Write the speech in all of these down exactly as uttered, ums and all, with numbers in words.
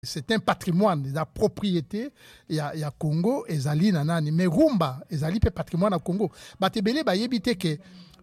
C'est un patrimoine, la propriété, il y a, y a Congo, ezali nanani, mais rumba, ezali pe patrimoine à Congo. Batebele ba yebite que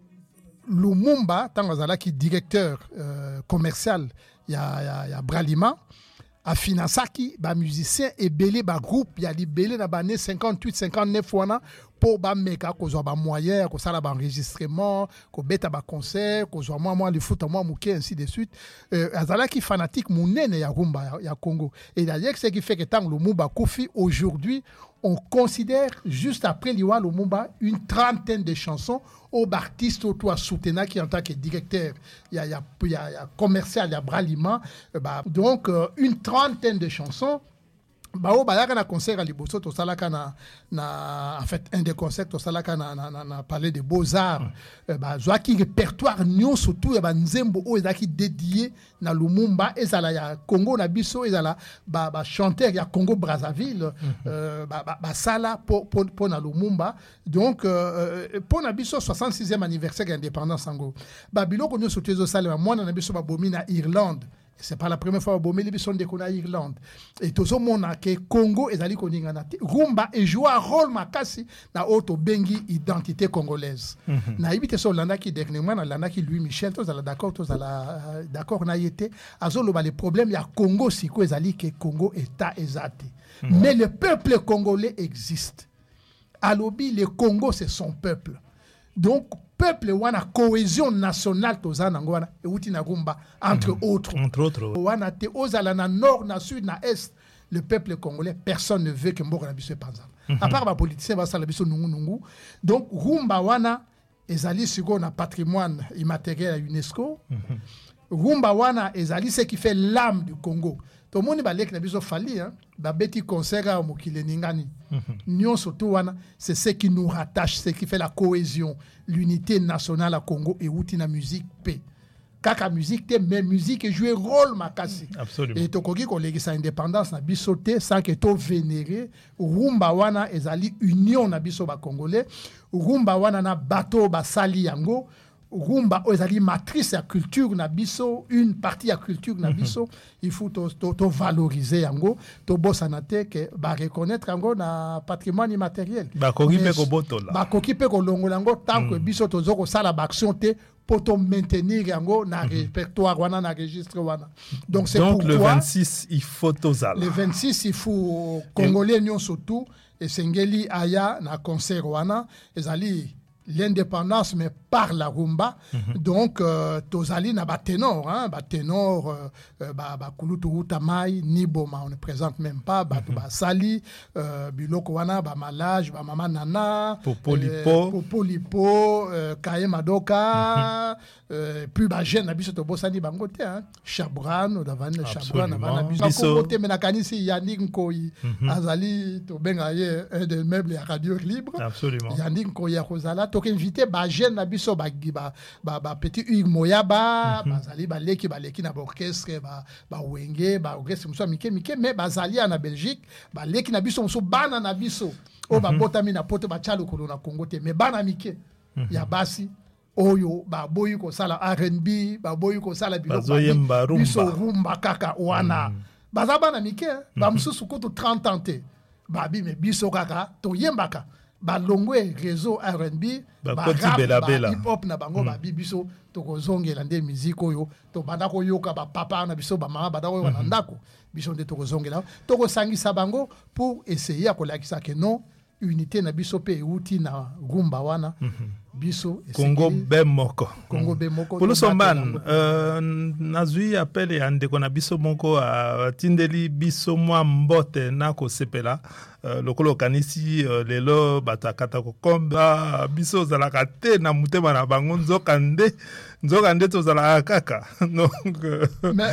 Lumumba, tant que directeur euh, commercial, il y a, y a, y a Bralima, a financé ba musicien et belé ba groupe, il y a des belé dans les années cinquante-huit cinquante-neuf wana pour ba meka ko zo ba moyen ko sala ba enregistrement ko beta ba concert ko zo moi moi le foot moi mouké ainsi de suite euh, azala qui fanatique munene ya rumba ya Congo et d'ailleurs ce qui fait que tant Lumumba Kofi aujourd'hui on considère juste après Liwa Lumumba une trentaine de chansons aux artistes autour à soutenir qui en tant que directeur il y a il y a, y a, y a commercial il y a Bralima euh, bah, donc euh, une trentaine de chansons. Bao bayaka na concert à Liboso to salaka na na en fait un des concerts to salaka na na na, na parler de beaux-arts mm. euh, ba zo ki répertoire nyon surtout ya ba nzembo o ezaki dédié na Lumumba ezala ya Congo na biso ezala ba ba chanteur ya Congo Brazzaville mm -hmm. euh, ba, ba ba sala pour pour pour na Lumumba donc euh, pour na biso soixante-sixième anniversaire de l'indépendance ango ba biloko nyon surtout zo sala moi na biso ba bomi na Irlande. C'est pas la première fois que les sont en Irlande. Et tout le monde que Congo est allé connaître. Rumba et joue un rôle makasi na auto bengi identité congolaise. Na ibite so landa qui dernièrement na landa qui Louis Michel tous ala d'accord tous ala d'accord na yete azolo ba les problèmes ya Congo siko ezali que Congo état ezate. Mais le peuple congolais existe. Alobi le Congo c'est son peuple. Donc peuple wana cohésion nationale tozana ngwana euti na rumba entre mmh. autres entre autres wana te ozala na nord na sud na est le peuple congolais personne ne veut que mboka na biso panza mmh. à part ba politiciens ba sala biso nungu nungu donc rumba wana ezali siko na patrimoine immatériel à UNESCO mmh. rumba wana ezali ce qui fait l'âme du Congo. Tout le monde va lek na biso fali hein ba beti concert au mokile ningani nyon surtout wana c'est ce qui nous rattache, ce qui fait la cohésion, l'unité nationale à Congo et outi na musique paix kaka musique te mais musique jouer rôle makasi absolument et to koki ko legi sa indépendance na biso te sans que to vénérer rumba wana ezali union na biso ba congolais rumba wana na bato ba sali yango rumba ezali matrice ya culture na biso une partie ya culture na biso mm-hmm. il faut to, to, to valoriser yango to bosana te ke ba reconnaître yango na patrimoine immatériel ba koki pe ko botola ba koki pe ko longola yango tant que mm. biso to zoko sala ba action te pour to maintenir yango na mm-hmm. répertoire wana na registre wana donc c'est donc pourquoi le vingt-six il faut tozala le vingt-six il faut congolais nyon surtout et sengeli aya na concert wana ezali l'indépendance mais par la rumba mm-hmm. donc euh, tozali na ba ténor hein ba ténor euh, ba ba kulutu utamai niboma on ne présente même pas ba mm-hmm. ba sali euh, biloko wana ba malage ba mama nana popolipo euh, popolipo euh, kaye madoka mm-hmm. euh, puis ba jeune na biso to bosani bango te hein Chabran davane Chabran na biso ko te menakani si Yannick Nkoyi mm-hmm. azali to benga ye un des meubles à radio libre absolument Yannick Nkoyi a kozala to invité ba jeune na biso ba ba ba, ba petit Hugues Moyaba mm-hmm. bazali ba leki ba leki na orchestre ba ba wenge ba orchestre muso mike mike mais bazali na Belgique ba leki na biso muso bana na biso o ba botami na poto ba chalo ko na Congo te mais bana mike mm-hmm. ya basi oyo ba boyi ko sala R and B ba boyi ko sala biloko biso rumba kaka wana mm-hmm. bazaba na mike mm-hmm. ba mususu ko to trente ans te ba bi me biso kaka to yembaka ba longwe réseau R and B ba rap ba hip hop na bango mm. ba biso to kozongela nde musique oyo to banda ko yoka ba papa na biso ba mama banda ko mm-hmm. ndako biso nde to kozongela to ko sangisa bango pour essayer ko lakisa que non unité na biso pe uti na rumba wana mm-hmm. biso Congo bemoko Congo bemoko pour somban euh nazui appel ya ndeko na biso moko a tindeli biso mwa mbote na ko sepela uh, lokolo kanisi uh, lelo batakata ko komba biso zala kate na mutema na bango nzokande nzokande to zala kaka donc mais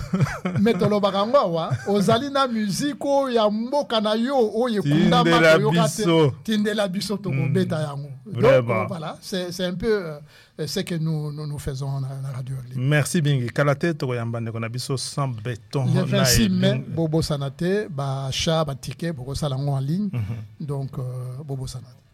mais tolo bakango wa ozali na musique ya mboka na yo oye kunda ma yo kate tindela biso to ko beta yango donc voilà c'est c'est un peu euh, ce que nous nous, nous faisons à la radio. Merci Bingi. Kalate to yambande kona biso sans béton. Le vingt-six mai Bobo Sanate ba cha ba ticket Bobo Salango en ligne. Mm-hmm. Donc euh, Bobo Sanate.